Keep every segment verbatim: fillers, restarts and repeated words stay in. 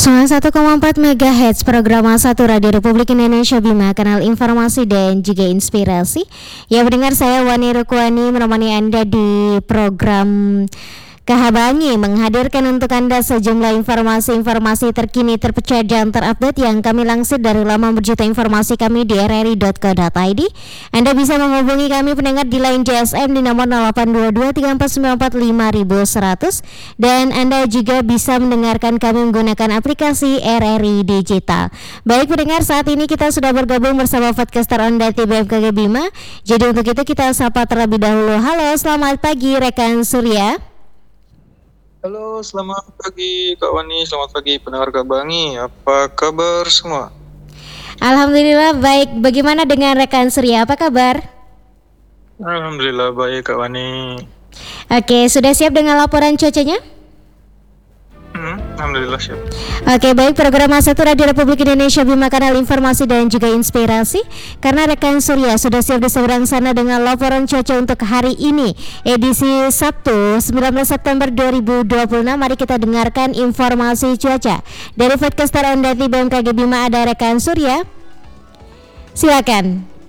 seratus satu koma empat megahertz program satu Radio Republik Indonesia Bima, kanal informasi dan juga inspirasi. Ya, mendengar saya Wani Rukwani menemani Anda di program Kahabangi, menghadirkan untuk Anda sejumlah informasi-informasi terkini, terpercaya dan terupdate yang kami lansir dari laman berjuta informasi kami di r r i dot co dot i d. Anda bisa menghubungi kami pendengar di line J S M di nomor nol delapan dua dua tiga empat sembilan empat lima seratus dan Anda juga bisa mendengarkan kami menggunakan aplikasi R R I Digital. Baik pendengar, saat ini kita sudah bergabung bersama podcaster Ondati B M K G Bima. Jadi untuk itu kita sapa terlebih dahulu. Halo, selamat pagi rekan Surya. Halo, selamat pagi Kak Wani, selamat pagi pendengar Kabangi. Apa kabar semua? Alhamdulillah baik. Bagaimana dengan rekan Surya? Apa kabar? Alhamdulillah baik Kak Wani. Oke, sudah siap dengan laporan cuacanya? Hmm, Alhamdulillah siap. Oke, baik, program satu Radio Republik Indonesia Bima, kanal informasi dan juga inspirasi. Karena rekan Surya sudah siap di seberang sana dengan laporan cuaca untuk hari ini, edisi Sabtu sembilan belas September dua ribu dua puluh enam. Mari kita dengarkan informasi cuaca dari podcaster Ondati B M K G Bima. Ada rekan Surya, silakan.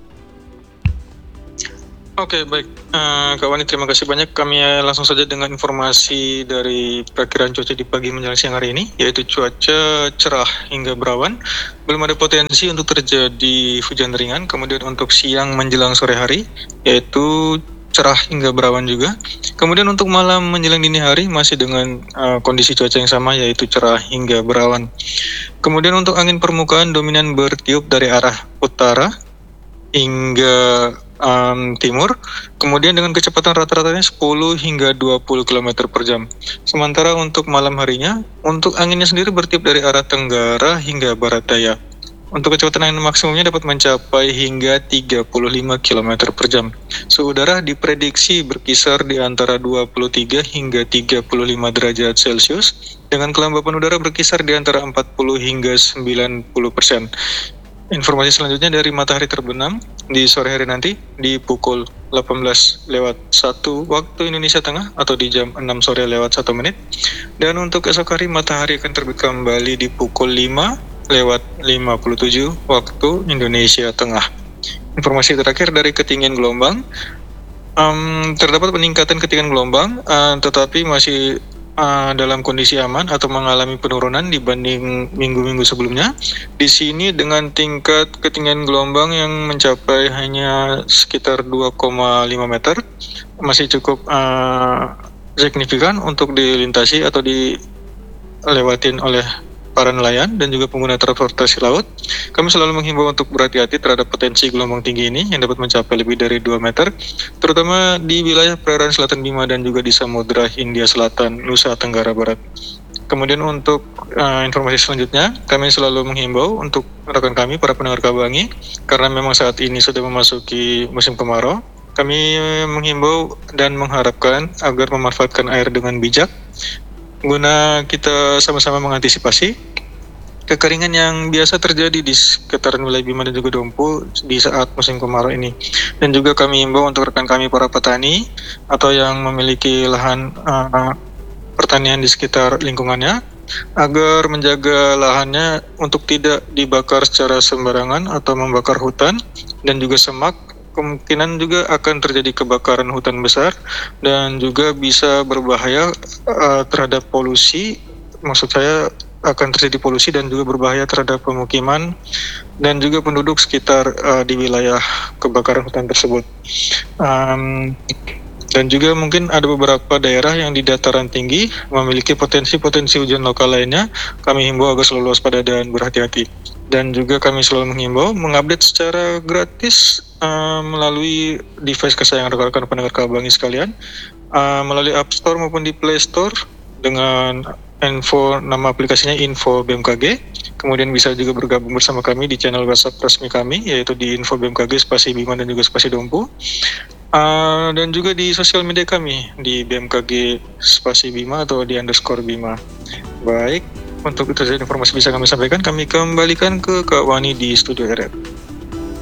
Oke, baik uh, Kak Wani, terima kasih banyak. Kami langsung saja dengan informasi dari perakiraan cuaca di pagi menjelang siang hari ini, yaitu cuaca cerah hingga berawan. Belum ada potensi untuk terjadi hujan ringan. Kemudian untuk siang menjelang sore hari, yaitu cerah hingga berawan juga. Kemudian untuk malam menjelang dini hari masih dengan uh, kondisi cuaca yang sama, yaitu cerah hingga berawan. Kemudian untuk angin permukaan dominan bertiup dari arah utara hingga um, timur, kemudian dengan kecepatan rata-ratanya sepuluh hingga dua puluh kilometer per jam. Sementara untuk malam harinya, untuk anginnya sendiri bertiup dari arah tenggara hingga barat daya. Untuk kecepatan angin maksimumnya dapat mencapai hingga tiga puluh lima kilometer per jam. Suhu udara diprediksi berkisar di antara dua puluh tiga hingga tiga puluh lima derajat Celcius, dengan kelembapan udara berkisar di antara empat puluh hingga sembilan puluh persen. Informasi selanjutnya dari matahari terbenam di sore hari nanti di pukul delapan belas lewat satu waktu Indonesia Tengah atau di jam enam sore lewat satu menit. Dan untuk esok hari matahari akan terbit kembali di pukul lima lewat lima puluh tujuh waktu Indonesia Tengah. Informasi terakhir dari ketinggian gelombang, um, terdapat peningkatan ketinggian gelombang uh, tetapi masih Uh, dalam kondisi aman atau mengalami penurunan dibanding minggu-minggu sebelumnya. Di sini dengan tingkat ketinggian gelombang yang mencapai hanya sekitar dua koma lima meter, masih cukup uh, signifikan untuk dilintasi atau dilewatin oleh para nelayan dan juga pengguna transportasi laut. Kami selalu menghimbau untuk berhati-hati terhadap potensi gelombang tinggi ini yang dapat mencapai lebih dari dua meter, terutama di wilayah perairan Selatan Bima dan juga di Samudra Hindia Selatan, Nusa Tenggara Barat. Kemudian untuk uh, informasi selanjutnya, kami selalu menghimbau untuk rekan kami, para pendengar Kabangi, karena memang saat ini sudah memasuki musim kemarau, kami menghimbau dan mengharapkan agar memanfaatkan air dengan bijak, guna kita sama-sama mengantisipasi kekeringan yang biasa terjadi di sekitaran wilayah Bima dan juga Dompu di saat musim kemarau ini. Dan juga kami himbau untuk rekan kami para petani atau yang memiliki lahan uh, pertanian di sekitar lingkungannya agar menjaga lahannya untuk tidak dibakar secara sembarangan atau membakar hutan dan juga semak. Kemungkinan juga akan terjadi kebakaran hutan besar dan juga bisa berbahaya uh, terhadap polusi. Maksud saya akan terjadi polusi dan juga berbahaya terhadap pemukiman dan juga penduduk sekitar uh, di wilayah kebakaran hutan tersebut. Um, dan juga mungkin ada beberapa daerah yang di dataran tinggi memiliki potensi-potensi hujan lokal lainnya. Kami himbau agar selalu waspada dan berhati-hati. Dan juga kami selalu menghimbau mengupdate secara gratis uh, melalui device kesayangan rekan-rekan pendengar Kabangi sekalian, uh, melalui App Store maupun di Play Store dengan info, nama aplikasinya Info B M K G. Kemudian bisa juga bergabung bersama kami di channel WhatsApp resmi kami, yaitu di Info B M K G spasi Bima dan juga spasi Dompu. Uh, dan juga di sosial media kami di B M K G spasi Bima atau di underscore Bima. Baik, untuk itu saja informasi bisa kami sampaikan. Kami kembalikan ke Kak Wani di studio R R.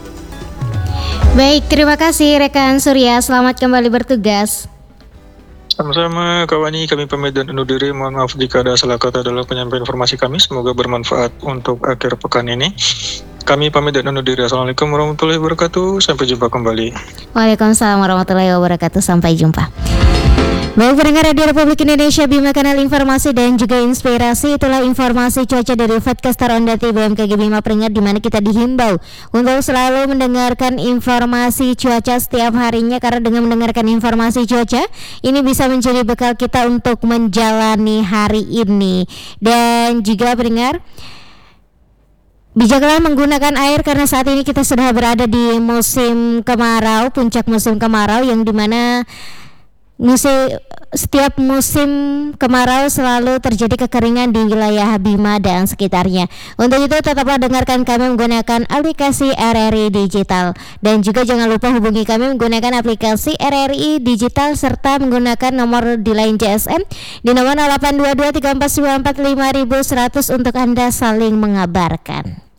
Baik, terima kasih rekan Surya. Selamat kembali bertugas. Sama-sama Kak Wani, kami pamit dan undur diri. Mohon maaf jika ada salah kata dalam penyampaian informasi kami. Semoga bermanfaat untuk akhir pekan ini. Kami pamit dan undur diri. Assalamualaikum warahmatullahi wabarakatuh. Sampai jumpa kembali. Waalaikumsalam warahmatullahi wabarakatuh. Sampai jumpa. Baik pendengar Radio Republik Indonesia, Bima Kanal Informasi dan juga Inspirasi, itulah informasi cuaca dari Foodcaster Ondati B M K G Bima Peringat, di mana kita dihimbau untuk selalu mendengarkan informasi cuaca setiap harinya, karena dengan mendengarkan informasi cuaca ini bisa menjadi bekal kita untuk menjalani hari ini. Dan juga pendengar, bijaklah menggunakan air karena saat ini kita sudah berada di musim kemarau, puncak musim kemarau, yang dimana musim setiap musim kemarau selalu terjadi kekeringan di wilayah Bima dan sekitarnya. Untuk itu tetaplah dengarkan kami menggunakan aplikasi R R I Digital, dan juga jangan lupa hubungi kami menggunakan aplikasi R R I Digital serta menggunakan nomor di line J S M di nomor nol delapan dua dua tiga empat sembilan empat lima satu nol nol untuk Anda saling mengabarkan.